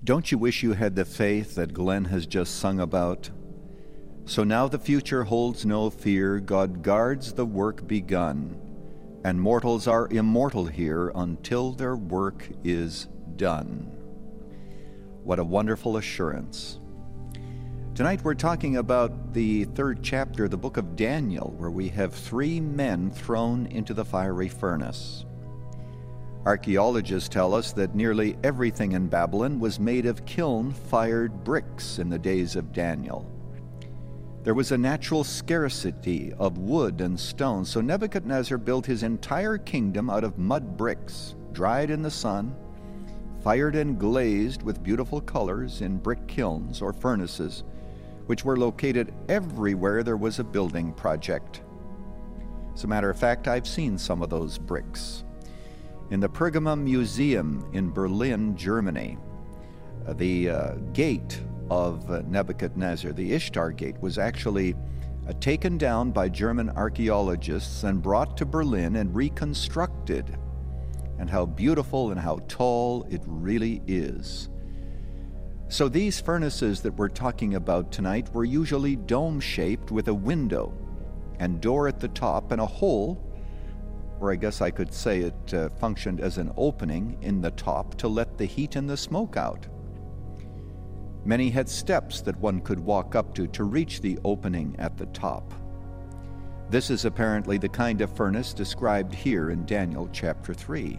Don't you wish you had the faith that Glenn has just sung about? So now the future holds no fear, God guards the work begun, and mortals are immortal here until their work is done. What a wonderful assurance. Tonight we're talking about the third chapter of the book of Daniel, where we have 3 men thrown into the fiery furnace. Archaeologists tell us that nearly everything in Babylon was made of kiln-fired bricks in the days of Daniel. There was a natural scarcity of wood and stone, so Nebuchadnezzar built his entire kingdom out of mud bricks, dried in the sun, fired and glazed with beautiful colors in brick kilns or furnaces, which were located everywhere there was a building project. As a matter of fact, I've seen some of those bricks. In the Pergamum Museum in Berlin, Germany, the gate of Nebuchadnezzar, the Ishtar Gate, was actually taken down by German archaeologists and brought to Berlin and reconstructed. And how beautiful and how tall it really is. So these furnaces that we're talking about tonight were usually dome-shaped with a window and door at the top and a hole, or I guess I could say it functioned as an opening in the top to let the heat and the smoke out. Many had steps that one could walk up to reach the opening at the top. This is apparently the kind of furnace described here in Daniel chapter 3.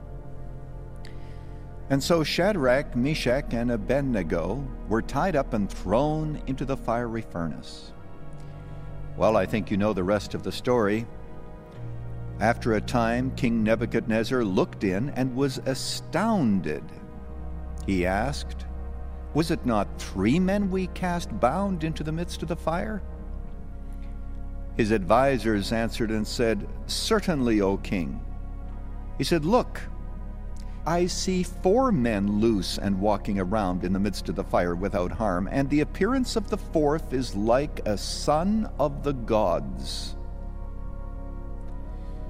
And so Shadrach, Meshach, and Abednego were tied up and thrown into the fiery furnace. Well, I think you know the rest of the story. After a time, King Nebuchadnezzar looked in and was astounded. He asked, "Was it not 3 men we cast bound into the midst of the fire?" His advisors answered and said, "Certainly, O king." He said, "Look, I see 4 men loose and walking around in the midst of the fire without harm, and the appearance of the 4th is like a son of the gods."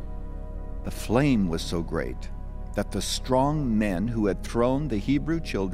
The flame was so great that the strong men who had thrown the Hebrew children